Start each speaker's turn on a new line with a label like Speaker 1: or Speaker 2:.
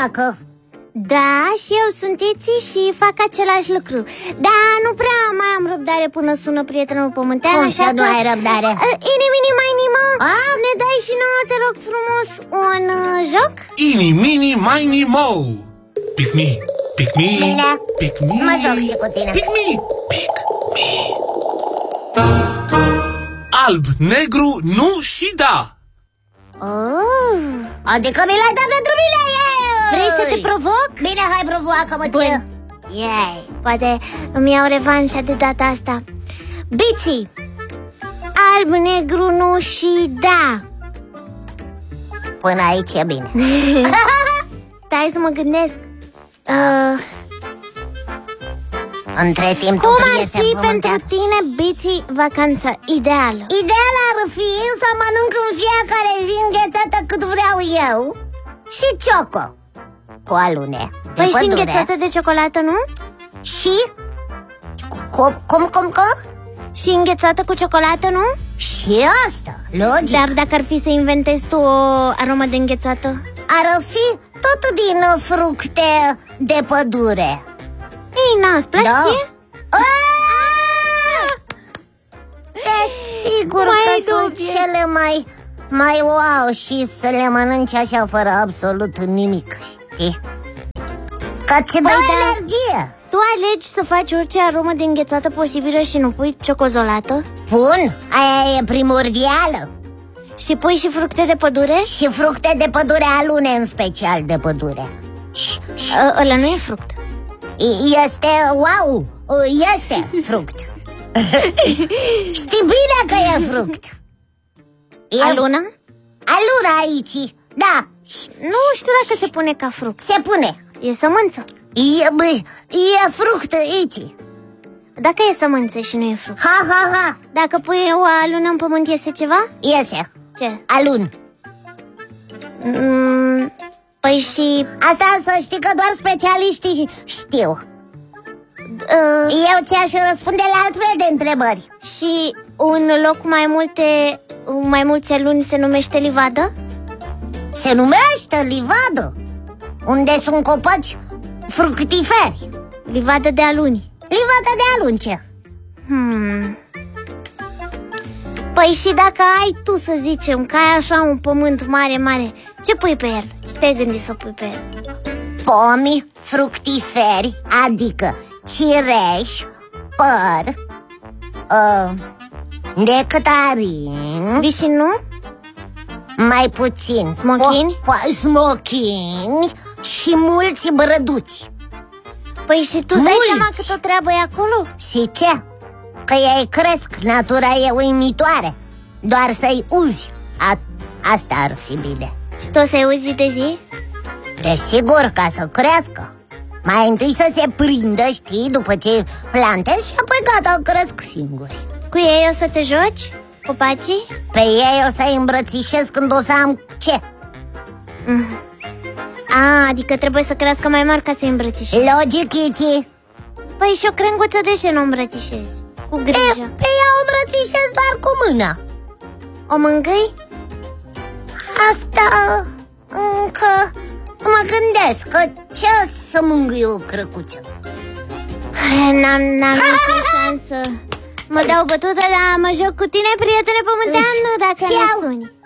Speaker 1: joacă.
Speaker 2: Da, și eu sunt Iți și fac același lucru. Da, nu prea mai am răbdare până sună prietenul pământean.
Speaker 1: Cum să nu ai răbdare?
Speaker 2: Ini, mini, mai, nimo. Ne dai și nouă, te rog frumos, un joc?
Speaker 3: Ini, mini, mai, nimo. Pick me, pick me.
Speaker 1: Bine,
Speaker 3: pick me.
Speaker 1: mă joc și cu tine.
Speaker 3: Pick me, pick me. Alb, negru, nu și da.
Speaker 1: Adică mi l-ai dat pentru mine.
Speaker 2: Vrei să te provoc?
Speaker 1: Bine, hai, provoacă-mă. Ce?
Speaker 2: Poate îmi iau revanșa de data asta. Biții, alb, negru, nu și da.
Speaker 1: Până aici e bine.
Speaker 2: Stai să mă gândesc.
Speaker 1: Între timp
Speaker 2: cum ar fi pentru tine, Biții, vacanța ideală?
Speaker 1: Ideală ar fi să mănânc în fiecare zi înghețată cât vreau eu și cioco cu alune.
Speaker 2: Păi și înghețată de ciocolată, nu?
Speaker 1: Și? Cum?
Speaker 2: Și înghețată cu ciocolată, nu?
Speaker 1: Și asta, logic.
Speaker 2: Dar dacă ar fi să inventezi tu o aromă de înghețată?
Speaker 1: Ar fi tot din fructe de pădure.
Speaker 2: Ei, n-ți place?
Speaker 1: Da. Desigur că sunt cele mai wow și să le mănânci așa fără absolut nimic, știi? Că ți dă energie.
Speaker 2: Tu alegi să faci orice aromă de înghețată posibilă și nu pui ciocozolată?
Speaker 1: Bun, aia e primordială.
Speaker 2: Și pui și fructe de pădure?
Speaker 1: Și fructe de pădure, alune în special de pădure.
Speaker 2: Ăla nu e fruct.
Speaker 1: Este, wow, este fruct. Știi bine că e fruct.
Speaker 2: Aluna?
Speaker 1: Aluna aici, da.
Speaker 2: Nu știu dacă se pune ca fruct.
Speaker 1: Se pune.
Speaker 2: E sămânță.
Speaker 1: E fruct aici.
Speaker 2: Dacă e sămânță și nu e fruct.
Speaker 1: Ha.
Speaker 2: Dacă pui o alună în pământ, iese ceva?
Speaker 1: Iese.
Speaker 2: Ce?
Speaker 1: Alun.
Speaker 2: Păi și...
Speaker 1: Asta să știi că doar specialiștii știu. Eu ți-aș răspunde la altfel de întrebări.
Speaker 2: Și un loc cu mai mulți aluni se numește livadă?
Speaker 1: Se numește livadă. Unde sunt copaci fructiferi.
Speaker 2: Livadă de aluni.
Speaker 1: Livadă de aluni, ce?
Speaker 2: Păi și dacă ai tu, să zicem, că ai așa un pământ mare, ce pui pe el? Ce te-ai gândit să pui pe el?
Speaker 1: Pomi fructiferi, adică cireș, păr, nectarin.
Speaker 2: Vișin, nu?
Speaker 1: Mai puțin.
Speaker 2: Smochini?
Speaker 1: Smochini și mulți brăduți.
Speaker 2: Păi și tu dai seama că tot treabă e acolo?
Speaker 1: Și ce? Că ei cresc, natura e uimitoare. Doar să-i uzi, asta ar fi bine.
Speaker 2: Și tu să-i uzi zi de zi?
Speaker 1: Desigur, ca să crească. Mai întâi să se prindă, știi, după ce plantezi și apoi gata, cresc singuri.
Speaker 2: Cu ei o să te joci? Copacii?
Speaker 1: Pe ei o să-i îmbrățișez când o să am ce?
Speaker 2: Adică trebuie să crească mai mari ca să-i îmbrățișezi.
Speaker 1: Logic, Iti.
Speaker 2: Păi și o crenguță de ce nu îmbrățișezi? Cu grijă.
Speaker 1: Pe ea o îmbrățișez doar cu mâna.
Speaker 2: O mângâi?
Speaker 1: Asta încă mă gândesc, că ce să mângâi o crăcuță?
Speaker 2: N-am nicio șansă. Mă dau bătută, dar mă joc cu tine, prietene pământean, dacă nu suni.